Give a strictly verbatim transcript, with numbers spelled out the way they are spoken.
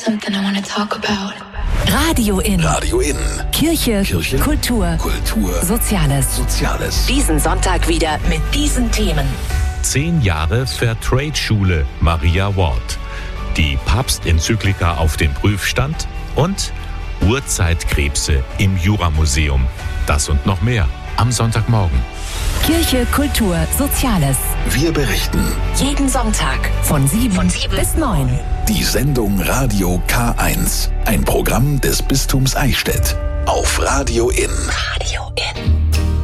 Something I want to talk about. Radio In. Radio In. Kirche, Kirche, Kultur, Kultur, Soziales. Soziales. Diesen Sonntag wieder mit diesen Themen. Zehn Jahre Fairtrade-Schule Maria Ward. Die Papstenzyklika auf dem Prüfstand und Urzeitkrebse im Juramuseum. Das und noch mehr am Sonntagmorgen. Kirche, Kultur, Soziales. Wir berichten. Jeden Sonntag von sieben, von sieben bis neun. Die Sendung Radio K eins. Ein Programm des Bistums Eichstätt. Auf Radio In. Radio In.